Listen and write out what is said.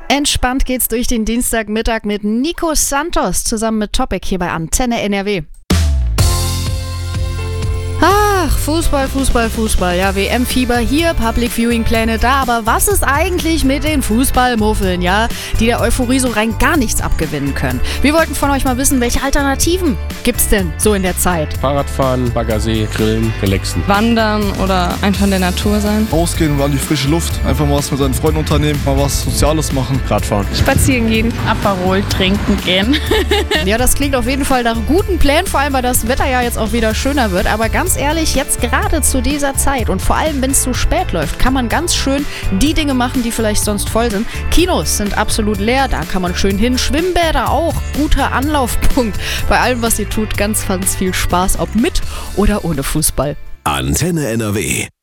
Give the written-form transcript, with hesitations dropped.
Entspannt geht's durch den Dienstagmittag mit Nico Santos zusammen mit Topic hier bei Antenne NRW. Ach, Fußball, ja, WM-Fieber hier, Public-Viewing-Pläne da, aber was ist eigentlich mit den Fußballmuffeln, ja, die der Euphorie so rein gar nichts abgewinnen können? Wir wollten von euch mal wissen, welche Alternativen gibt's denn so in der Zeit? Fahrradfahren, Baggersee, Grillen, relaxen. Wandern oder einfach in der Natur sein. Rausgehen, an die frische Luft, einfach mal was mit seinen Freunden unternehmen, mal was Soziales machen. Radfahren. Spazieren gehen, Aperol trinken gehen. Ja, das klingt auf jeden Fall nach guten Plänen, vor allem, weil das Wetter ja jetzt auch wieder schöner wird, aber ganz ehrlich, jetzt gerade zu dieser Zeit und vor allem, wenn es zu spät läuft, kann man ganz schön die Dinge machen, die vielleicht sonst voll sind. Kinos sind absolut leer, da kann man schön hin. Schwimmbäder auch, guter Anlaufpunkt. Bei allem, was ihr tut, ganz viel Spaß, ob mit oder ohne Fußball. Antenne NRW.